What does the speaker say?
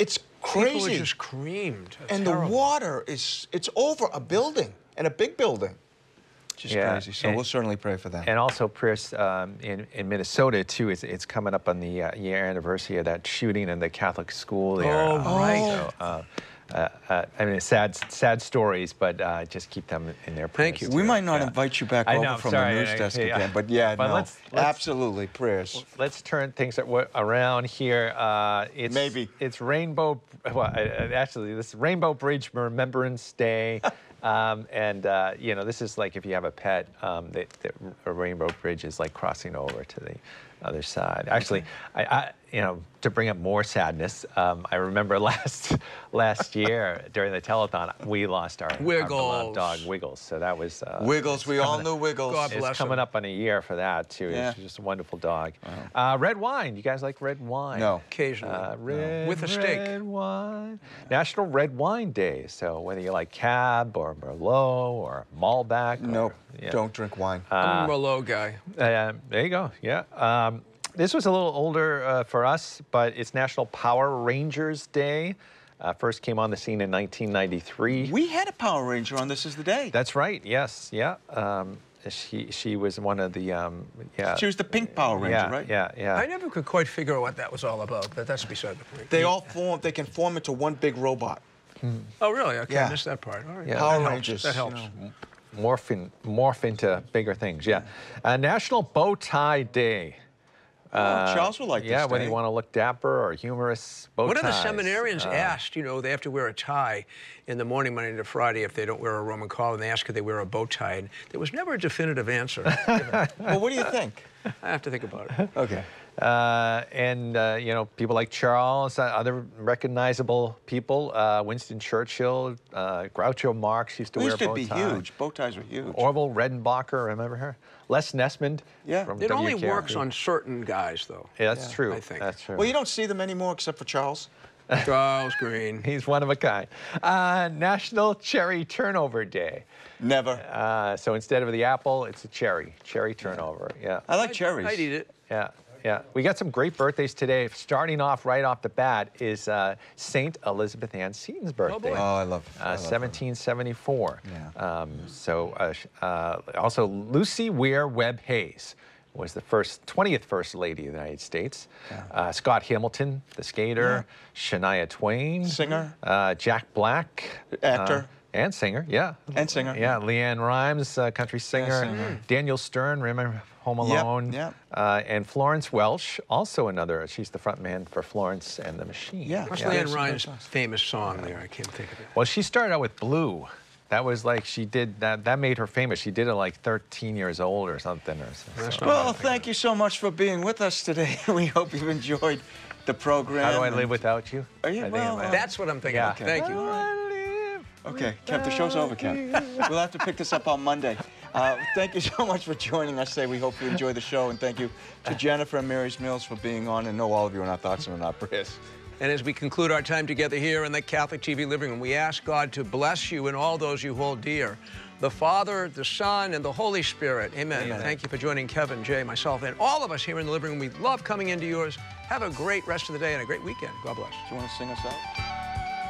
It's crazy. People are just creamed. And Terrible. the water it's over a building, and a big building. Just crazy. So we'll certainly pray for them. And also, Chris, in Minnesota, too, it's coming up on the year anniversary of that shooting in the Catholic school there. Oh, right. So, I mean, sad stories, but just keep them in their prayers. Thank you. We might not invite you back over from the news desk again, but let's absolutely prayers. Let's turn things around here. It's Rainbow. Well, actually, this is Rainbow Bridge Remembrance Day. You know, this is like if you have a pet, a Rainbow Bridge is like crossing over to the other side. Actually, you know, to bring up more sadness, I remember last year during the telethon, we lost our beloved dog Wiggles. So that was Wiggles. We all knew Wiggles. God bless It's coming up on a year for that too. Yeah. It's just a wonderful dog. Wow. Red wine. You guys like red wine? No. Occasionally. With a steak. Red wine. National Red Wine Day. So whether you like Cab or Merlot or Malbec. Nope. Don't drink wine. I'm a Merlot guy. There you go. Yeah. This was a little older for us, but it's National Power Rangers Day. First came on the scene in 1993. We had a Power Ranger on This Is the Day. That's right. Yes. Yeah. She was one of the She was the pink Power Ranger, right? Yeah. I never could quite figure out what that was all about, but that's beside the point. They all form. They can form into one big robot. Oh, really? Okay, Yeah. I missed that part. All right. Yeah. Power Rangers. That helps. You know. Morph into bigger things. Yeah. National Bow Tie Day. Charles will like this Yeah, whether day. you want to look dapper or humorous, bow One of the ties. seminarians asked, you know, they have to wear a tie in the morning, Monday to Friday, if they don't wear a Roman collar, and they ask if they wear a bow tie. And there was never a definitive answer given. Well, what do you think? I have to think about it. Okay. You know, people like Charles, other recognizable people, Winston Churchill, Groucho Marx used to We wear used a to bow be tie. huge. Bow ties were huge. Orville Redenbacher, remember her? Les Nessman from It only WKRP. works on certain guys, though. Yeah, that's true. I think. That's true. Well, you don't see them anymore except for Charles. Charles Green. He's one of a kind. National Cherry Turnover Day. Never. So instead of the apple, it's a cherry. Cherry turnover. Yeah. I like cherries. I'd eat it. Yeah. We got some great birthdays today. Starting off right off the bat is Saint Elizabeth Ann Seton's birthday. boy. Oh, I love 1774. Yeah. Also Lucy Weir Webb Hayes was the 20th First Lady of the United States. Yeah. Scott Hamilton, the skater. Shania Twain. Singer. Jack Black. Actor. And singer, yeah. And singer. Yeah, Leanne Rimes, country singer. singer. Daniel Stern, remember Home Alone? Yep. And Florence Welch, also another, she's the front man for Florence and the Machine. Yeah. What's Yeah. Leanne Ryan's famous song there? I can't think of it. Well, she started out with Blue. That was like, she did, that made her famous. She did it like 13 years old or something. Well, thank you so much for being with us today. We hope you've enjoyed the program. How do I live without you? Are you? Well, That's what I'm thinking. Yeah. Okay. Thank you. Okay, Kev, the show's over, Kev. We'll have to pick this up on Monday. Thank you so much for joining us today. We hope you enjoy the show, and thank you to Jennifer and Mary's Mills for being on, and know all of you in our thoughts and in our prayers. And as we conclude our time together here in the Catholic TV living room, we ask God to bless you and all those you hold dear. The Father, the Son, and the Holy Spirit. Amen. Amen. Thank you for joining Kevin, Jay, myself, and all of us here in the living room. We love coming into yours. Have a great rest of the day and a great weekend. God bless. Do you want to sing us out?